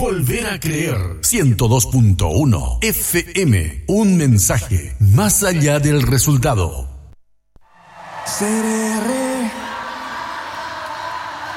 Volver a creer. 102.1 FM. Un mensaje más allá del resultado. Seré